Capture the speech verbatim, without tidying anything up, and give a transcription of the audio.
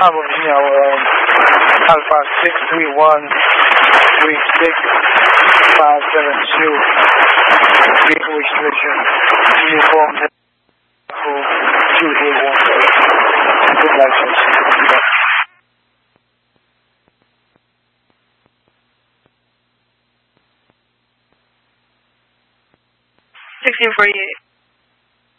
Bravo, you know, um, Alpha six three one three six five seven two. Vehicle restriction. Uniform two eight one. Good license. sixteen forty-eight.